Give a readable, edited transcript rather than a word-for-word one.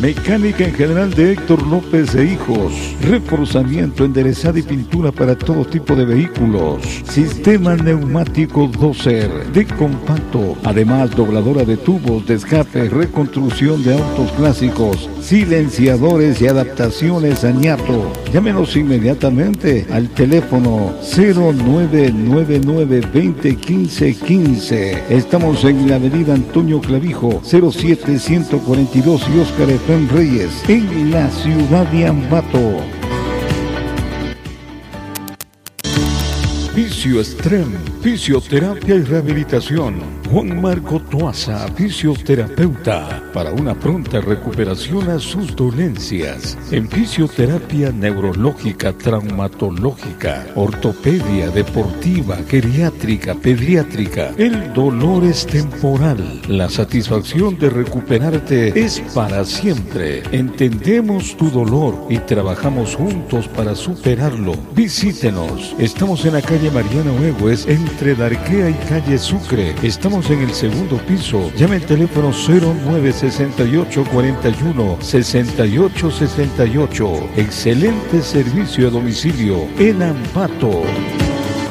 Mecánica en general de Héctor López e Hijos. Reforzamiento, enderezado y pintura para todo tipo de vehículos. Sistema neumático Dozer de compacto. Además, dobladora de tubos de escape, reconstrucción de autos clásicos, silenciadores y adaptaciones a ñato. Llámenos inmediatamente al teléfono 0999-201515. Estamos en la avenida Antonio Clavijo, 07142 y Óscar Efraín Reyes, en la ciudad de Ambato. Fisioestrem, fisioterapia y rehabilitación. Juan Marco Toaza, fisioterapeuta, para una pronta recuperación a sus dolencias. En fisioterapia neurológica, traumatológica, ortopedia, deportiva, geriátrica, pediátrica. El dolor es temporal. La satisfacción de recuperarte es para siempre. Entendemos tu dolor y trabajamos juntos para superarlo. Visítenos. Estamos en la calle Mariano Egues, entre Darquea y calle Sucre. Estamos en el segundo piso. Llame al teléfono 0968-41-6868. Excelente servicio a domicilio en Ambato.